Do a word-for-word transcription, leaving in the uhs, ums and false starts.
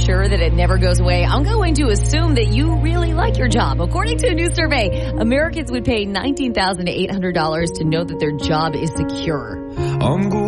sure that it never goes away, I'm going to assume that you really like your job. According to a new survey, Americans would pay nineteen thousand eight hundred dollars to know that their job is secure. I'm